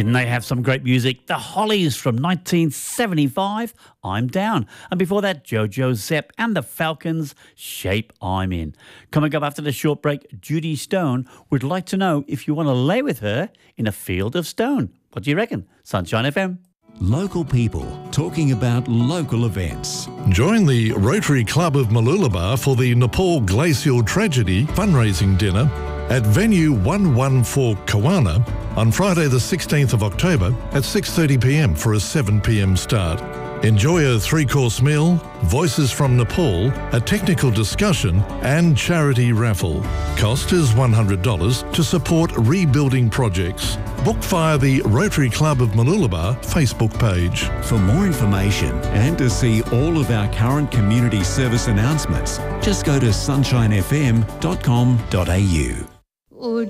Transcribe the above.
Didn't they have some great music? The Hollies from 1975, I'm Down. And before that, Jojo Zepp and the Falcons, Shape I'm In. Coming up after the short break, Judy Stone would like to know if you want to lay with her in a field of stone. What do you reckon? Sunshine FM. Local people talking about local events. Join the Rotary Club of Mooloolaba for the Nepal Glacial Tragedy fundraising dinner at venue 114 Kawana on Friday the 16th of October at 6:30pm for a 7pm start. Enjoy a 3-course meal, voices from Nepal, a technical discussion and charity raffle. Cost is $100 to support rebuilding projects. Book via the Rotary Club of Mooloolaba Facebook page. For more information and to see all of our current community service announcements, just go to sunshinefm.com.au.